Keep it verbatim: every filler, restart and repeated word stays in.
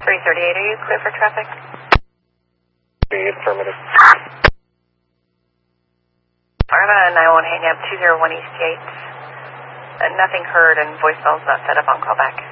three thirty-eight, are you clear for traffic? Affirmative. Arva nine one, hang up two zero one East Yates. Uh, nothing heard and voicemail's not set up on callback.